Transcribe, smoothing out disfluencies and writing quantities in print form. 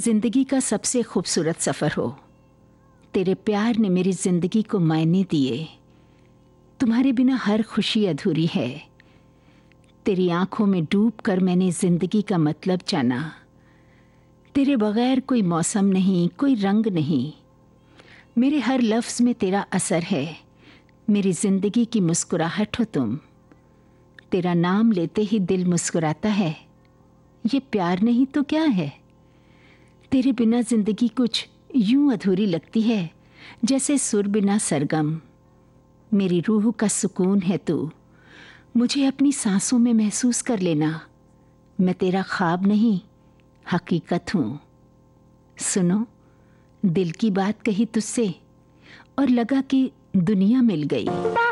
जिंदगी का सबसे खूबसूरत सफ़र हो। तेरे प्यार ने मेरी जिंदगी को मायने दिए। तुम्हारे बिना हर खुशी अधूरी है। तेरी आंखों में डूबकर मैंने जिंदगी का मतलब जाना। तेरे बगैर कोई मौसम नहीं, कोई रंग नहीं। मेरे हर लफ्ज़ में तेरा असर है। मेरी जिंदगी की मुस्कुराहट हो तुम। तेरा नाम लेते ही दिल मुस्कुराता है। ये प्यार नहीं तो क्या है। तेरे बिना जिंदगी कुछ यूं अधूरी लगती है, जैसे सुर बिना सरगम। मेरी रूह का सुकून है तू। मुझे अपनी सांसों में महसूस कर लेना। मैं तेरा ख्वाब नहीं, हकीकत हूँ। सुनो, दिल की बात कही तुझसे और लगा कि दुनिया मिल गई।